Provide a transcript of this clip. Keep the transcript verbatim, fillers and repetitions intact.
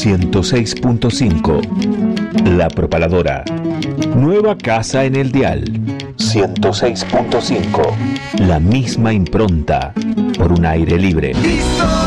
ciento seis punto cinco. La Propaladora. Nueva casa en el dial. ciento seis punto cinco. La misma impronta por un aire libre.